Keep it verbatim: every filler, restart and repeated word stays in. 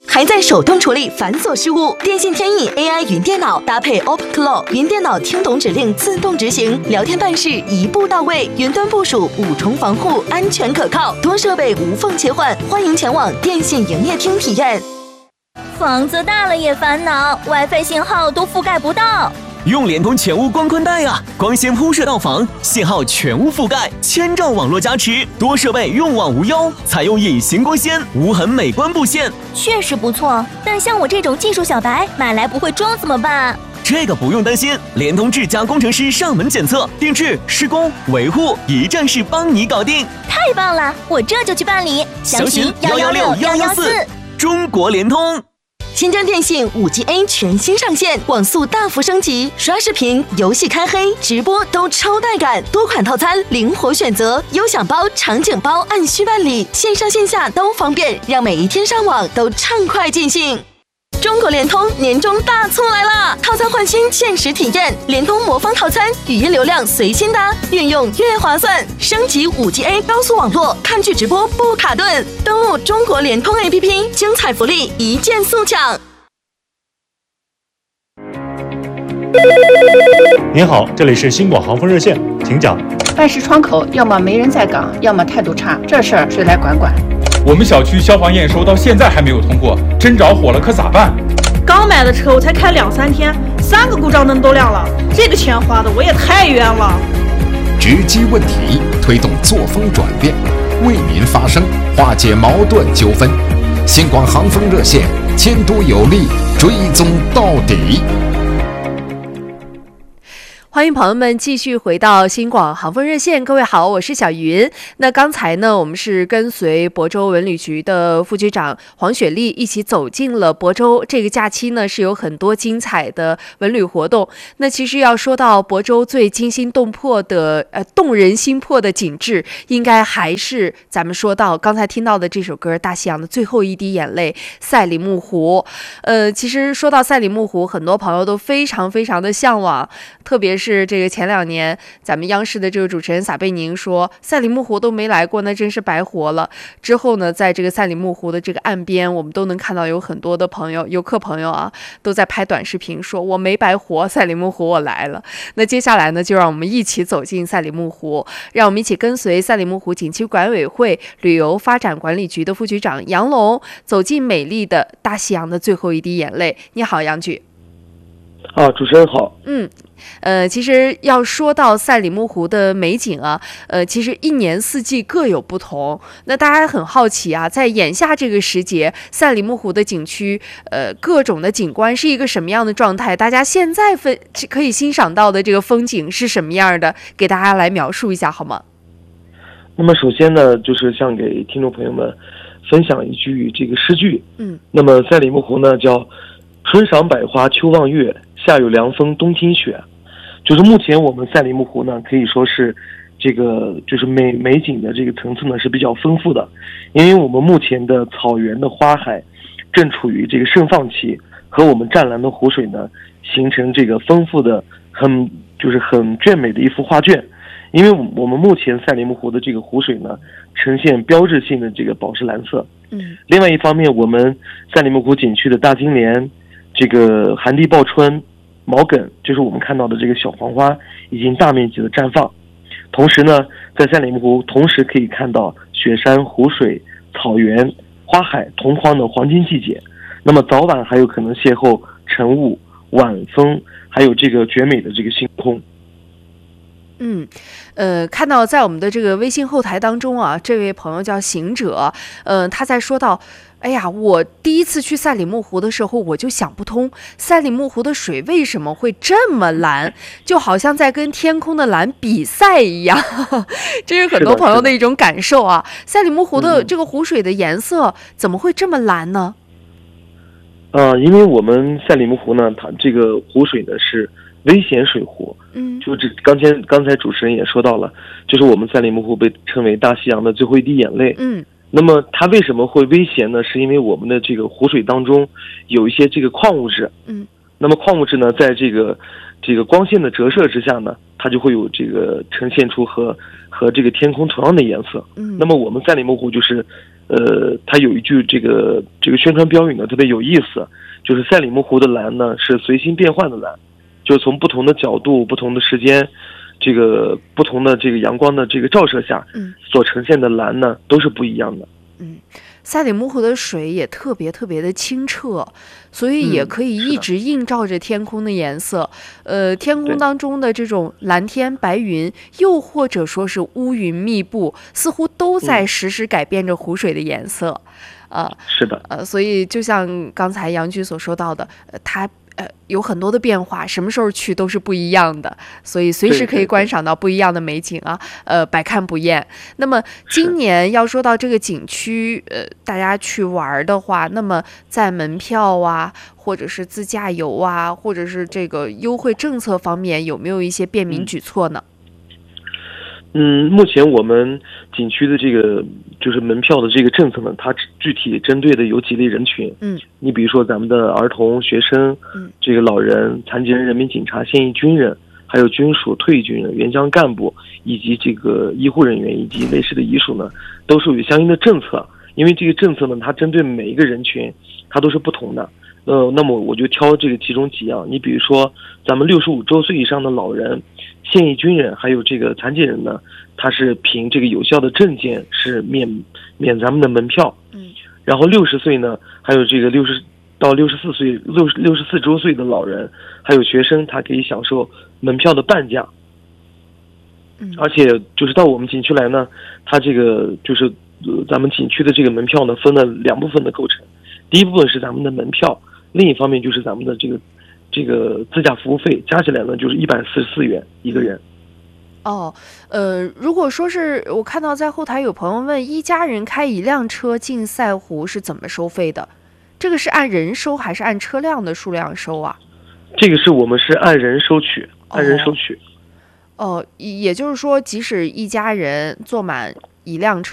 还在手动处理繁琐事务。电信天翼 A I 云电脑搭配 OpenClaw 云电脑，听懂指令自动执行，聊天办事一步到位，云端部署五重防护，安全可靠，多设备无缝切换。欢迎前往电信营业厅体验。 房子大了也烦恼 ，WiFi 信号都覆盖不到。 用联通全屋光宽带啊，光纤铺设到房，信号全屋覆盖，千兆网络加持，多设备用网无忧，采用隐形光纤，无痕美观布线， 确实不错。但像我这种技术小白，买来不会装怎么办？ 这个不用担心，联通智家工程师上门检测、定制、施工、维护，一站式帮你搞定。 太棒了，我这就去办理。 详询幺幺六幺幺四，中国联通。 新疆电信 五 G A 全新上线，网速大幅升级，刷视频、游戏开黑、直播都超带感，多款套餐灵活选择，优享包、场景包按需办理，线上线下都方便，让每一天上网都畅快尽兴。中国联通年终大促来啦！套餐换新，限时体验，联通魔方套餐，语音流量随心搭，运用越划算。升级 五 G A 高速网络，看剧直播不卡顿。登录中国联通 A P P， 精彩福利一键速抢。 您好，这里是新广航风热线，请讲。 办事窗口要么没人在岗，要么态度差，这事儿谁来管管？ 我们小区消防验收到现在还没有通过，真着火了可咋办？ 刚买的车我才开两三天，三个故障灯都亮了，这个钱花的我也太冤了。 直击问题，推动作风转变，为民发声，化解矛盾纠纷。新广航风热线，监督有力，追踪到底。 欢迎朋友们继续回到新广航风热线，各位好，我是小云。那刚才呢，我们是跟随亳州文旅局的副局长黄雪丽一起走进了亳州。这个假期呢，是有很多精彩的文旅活动。那其实要说到亳州最惊心动魄的、呃动人心魄的景致，应该还是咱们说到刚才听到的这首歌《大西洋的最后一滴眼泪》赛里木湖。呃，其实说到赛里木湖，很多朋友都非常非常的向往，特别是是这个前两年咱们央视的这个主持人撒贝宁说赛里木湖都没来过，那真是白活了。之后呢，在这个赛里木湖的这个岸边，我们都能看到有很多的朋友游客朋友啊都在拍短视频，说我没白活，赛里木湖我来了。那接下来呢，就让我们一起走进赛里木湖，让我们一起跟随赛里木湖景区管委会旅游发展管理局的副局长杨龙走进美丽的大西洋的最后一滴眼泪。你好，杨局。 啊，主持人好。 嗯，呃，其实要说到赛里木湖的美景啊，呃，其实一年四季各有不同。那大家很好奇啊，在眼下这个时节，赛里木湖的景区，呃，各种的景观是一个什么样的状态？大家现在分可以欣赏到的这个风景是什么样的？给大家来描述一下好吗？ 那么首先呢，就是想给听众朋友们分享一句这个诗句。 嗯。 那么赛里木湖呢，叫春赏百花，秋望月，夏有凉风，冬听雪。就是目前我们赛里木湖呢，可以说是这个就是美美景的这个层次呢是比较丰富的，因为我们目前的草原的花海正处于这个盛放期，和我们湛蓝的湖水呢形成这个丰富的很就是很俊美的一幅画卷。因为我们目前赛里木湖的这个湖水呢呈现标志性的这个宝石蓝色。 嗯。 另外一方面，我们赛里木湖景区的大金莲、这个寒地报春、毛茛，就是我们看到的这个小黄花已经大面积的绽放。同时呢，在赛里木湖同时可以看到雪山、湖水、草原、花海同框的黄金季节。那么早晚还有可能邂逅晨雾、晚风，还有这个绝美的这个星空。 嗯，呃，看到在我们的这个微信后台当中啊，这位朋友叫行者，呃，他在说到，哎呀，我第一次去赛里木湖的时候，我就想不通，赛里木湖的水为什么会这么蓝，就好像在跟天空的蓝比赛一样，这是很多朋友的一种感受啊。赛里木湖的这个湖水的颜色怎么会这么蓝呢？ 呃，因为我们赛里木湖呢，它这个湖水呢是危险水湖。 嗯， 就这刚才刚才主持人也说到了，就是我们赛里木湖被称为大西洋的最后一滴眼泪。 嗯， 那么它为什么会危险呢？是因为我们的这个湖水当中有一些这个矿物质。 嗯， 那么矿物质呢，在这个这个光线的折射之下呢，它就会有这个呈现出和和这个天空同样的颜色。 嗯， 那么我们赛里木湖就是呃，它有一句这个这个宣传标语呢特别有意思，就是赛里木湖的蓝呢是随心变换的蓝，就是从不同的角度、不同的时间。这个不同的这个阳光的这个照射下，嗯，所呈现的蓝呢都是不一样的。 嗯，赛里木湖的水也特别特别的清澈，所以也可以一直映照着天空的颜色。嗯、呃，天空当中的这种蓝天白云，又或者说是乌云密布，似乎都在时时改变着湖水的颜色。嗯、呃， 是的， 呃，所以就像刚才杨局所说到的，呃，它。呃，有很多的变化，什么时候去都是不一样的，所以随时可以观赏到不一样的美景啊，呃，百看不厌。那么今年要说到这个景区，呃，大家去玩的话，那么在门票啊，或者是自驾游啊，或者是这个优惠政策方面，有没有一些便民举措呢？ 嗯，目前我们景区的这个就是门票的这个政策呢，它具体针对的有几类人群。嗯，你比如说咱们的儿童、学生，嗯，这个老人、残疾人、人民警察、现役军人，还有军属、退役军人、援疆干部，以及这个医护人员以及类似的遗属呢，都属于相应的政策。因为这个政策呢，它针对每一个人群，它都是不同的。呃，那么我就挑这个其中几样。你比如说，咱们六十五周岁以上的老人、现役军人，还有这个残疾人呢，他是凭这个有效的证件是免免咱们的门票。嗯。然后六十岁呢，还有这个六十到六十四岁、六十六十四周岁的老人，还有学生，他可以享受门票的半价。嗯。而且就是到我们景区来呢，它这个就是呃咱们景区的这个门票呢，分了两部分的构成。第一部分是咱们的门票。另一方面就是咱们的这个这个自驾服务费加起来呢，就是一百四十四元一个人。 哦，呃，如果说是我看到在后台有朋友问，一家人开一辆车进赛湖是怎么收费的？这个是按人收还是按车辆的数量收啊？ 这个是我们是按人收取，按人收取。 哦，呃、也就是说，即使一家人坐满一辆车。